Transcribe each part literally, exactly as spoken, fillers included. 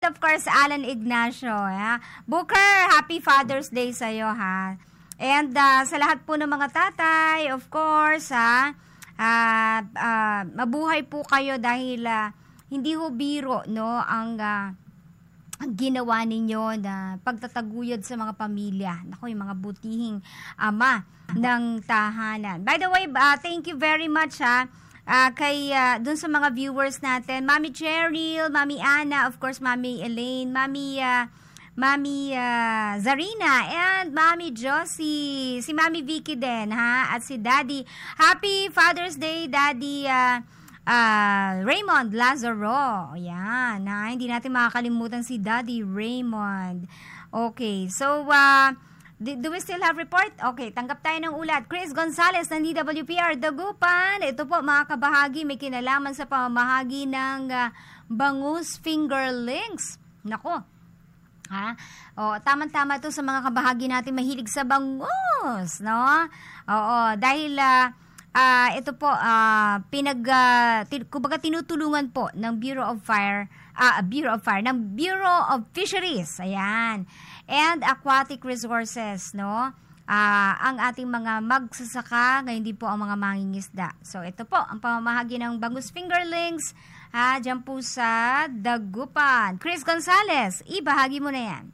of course, Alan Ignacio. Ha? Booker, happy Father's Day sa'yo, ha? And uh, sa lahat po ng mga tatay, of course, ha? Uh, uh, mabuhay po kayo dahil uh, hindi ho biro, no, ang... Uh, ang ginawa ninyo na pagtataguyod sa mga pamilya. Naku, yung mga butihing ama ng tahanan. By the way, uh, thank you very much ha, uh, kay, uh, dun sa mga viewers natin. Mami Cheryl, Mami Ana, of course, Mami Elaine, Mami, uh, Mami uh, Zarina, and Mami Josie, si Mami Vicky din, ha, at si Daddy. Happy Father's Day, Daddy, uh, Uh, Raymond Lazaro. Ayan. Ha? Hindi natin makakalimutan si Daddy Raymond. Okay. So, uh, do, do we still have report? Okay. Tanggap tayo ng ulat. Chris Gonzalez ng D W P R Dagupan. Ito po, mga kabahagi, may kinalaman sa pamamahagi ng uh, bangus fingerlings. Nako. Ha? O, tamang-tama ito sa mga kabahagi natin mahilig sa bangus. No? Oo. Dahil... Uh, Uh, ito po, uh, pinag, uh, tin, kumbaga tinutulungan po ng Bureau of Fire, uh, Bureau of Fire, ng Bureau of Fisheries, ayan, and Aquatic Resources, no? Uh, ang ating mga magsasaka, ngayon din po ang mga mangingisda. So, ito po, ang pamamahagi ng bangus fingerlings, uh, dyan po sa Dagupan. Chris Gonzalez, ibahagi mo na yan.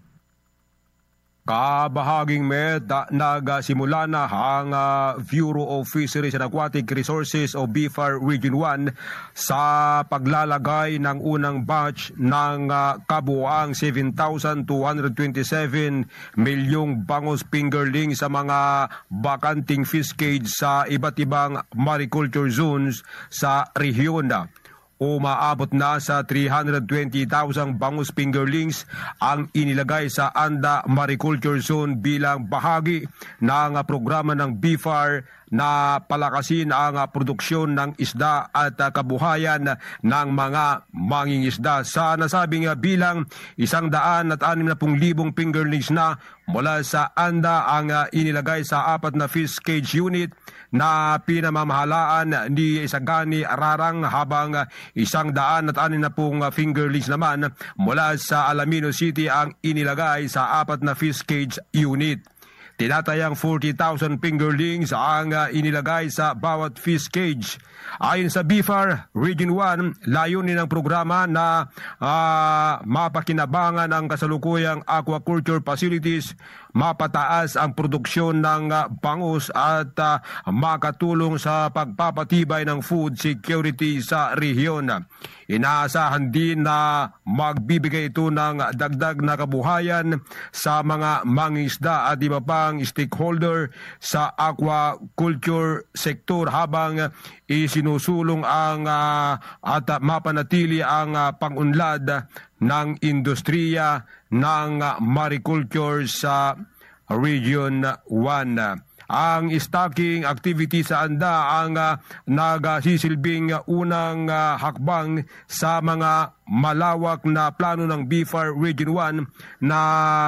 Kabahaging med, nagsimula na ang uh, Bureau of Fisheries and Aquatic Resources o B F A R Region one sa paglalagay ng unang batch ng uh, kabuuang seven thousand two hundred twenty-seven milyong bangus fingerling sa mga bakanting fish cage sa iba't ibang mariculture zones sa rehiyon. Umaabot na sa three hundred twenty thousand bangus fingerlings ang inilagay sa Anda Mariculture Zone bilang bahagi ng programa ng B F A R na palakasin ang produksyon ng isda at kabuhayan ng mga mangingisda. Sa nasabing bilang isang daan at anim na pung libong fingerlings na mula sa Anda ang inilagay sa apat na fish cage unit na pinamamahalaan ni Isagani Ararang, habang isang daan at anim na pung fingerlings naman mula sa Alamino City ang inilagay sa apat na fish cage unit. Tinatayang forty thousand fingerlings ang uh, inilagay sa bawat fish cage. Ayon sa B F A R Region one, layunin ng programa na uh, mapakinabangan ang kasalukuyang aquaculture facilities, mapataas ang produksyon ng uh, bangus at uh, makatulong sa pagpapatibay ng food security sa rehiyon. Inaasahan din na magbibigay ito ng dagdag na kabuhayan sa mga mangingisda at iba pang stakeholder sa aquaculture sector habang isinusulong ang uh, at mapanatili ang uh, pangunlad ng industriya ng uh, mariculture sa Region one. Ang stocking activity sa Anda ang uh, nagsisilbing unang uh, hakbang sa mga malawak na plano ng B F A R Region one na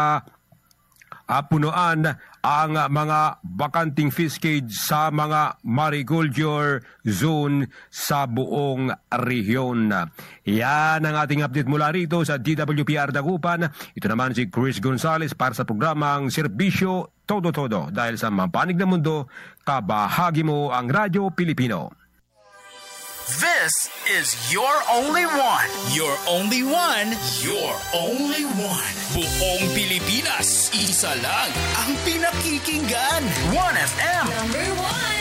uh, punuan ang uh, mga bakanting fish cage sa mga mariculture zone sa buong rehiyon. Yan ang ating update mula rito sa D W P R Dagupan. Ito naman si Chris Gonzalez para sa programang Serbisyo Todo-Todo. Dahil sa mapanig na mundo, kabahagi mo ang Radyo Pilipino. This is your only one. Your only one. Your only one. Buong Pilipinas, isa lang ang pinakikinggan. one F M. Number one.